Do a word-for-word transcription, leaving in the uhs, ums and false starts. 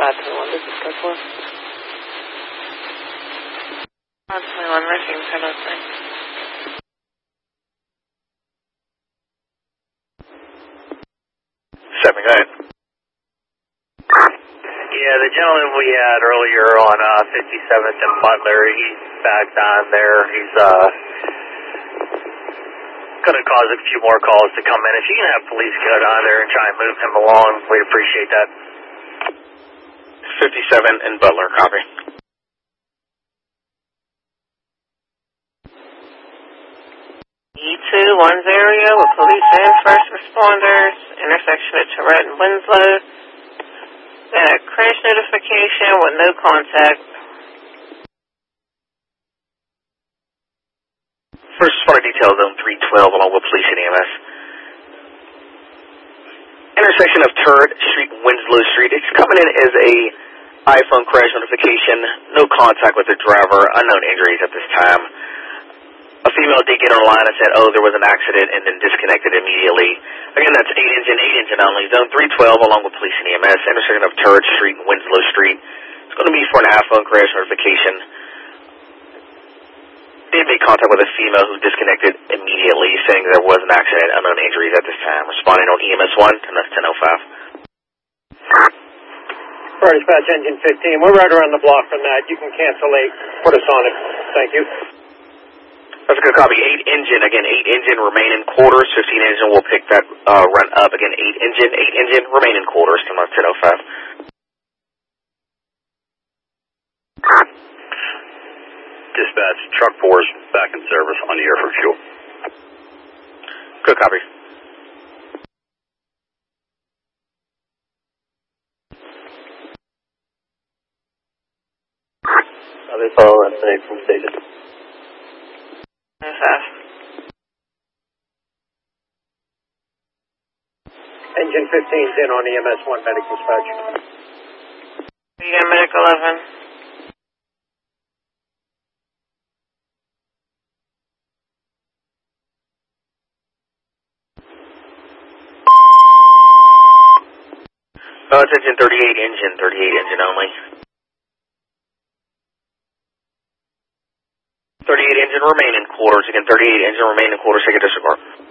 five twenty-one, this is code four. five twenty-one, machine ten oh three. Seven, go ahead. Yeah, the gentleman we had earlier on uh, fifty-seventh and Butler, he's back on there. He's uh, going to cause a few more calls to come in. If you can have police get on there and try and move him along, we'd appreciate that. fifty-seven and Butler, copy. E two, one's area with police and first responders, intersection at Tourette and Winslow. Got a crash notification with no contact. First responder detail zone three twelve along with police and E M S. Intersection of Turret Street, Winslow Street. It's coming in as a iPhone crash notification. No contact with the driver. Unknown injuries at this time. A female did get on the line and said, oh, there was an accident, and then disconnected immediately. Again, that's eight engine, eight engine only. Zone three twelve along with police and E M S. Intersection of Turret Street and Winslow Street. It's going to be for an iPhone crash notification. Did make contact with a female who disconnected immediately, saying there was an accident, unknown injuries at this time. Responding on E M S one, and that's ten oh five. Car dispatch engine fifteen, we're right around the block from that. You can cancel eight, put us on it. Thank you. That's a good copy. eight engine, again, eight engine, remain in quarters. fifteen engine will pick that uh, run up. Again, eight engine, eight engine, remain in quarters, and that's ten oh five. Dispatch, truck four is back in service on the air for fuel. Good copy. Uh, they follow that thing from station. Engine fifteen's in on E M S one medic dispatch. You got medic eleven. Uh, it's engine thirty-eight, engine thirty-eight, engine only. thirty-eight engine, remain in quarters. Again, thirty-eight engine, remain in quarters. Take a disregard.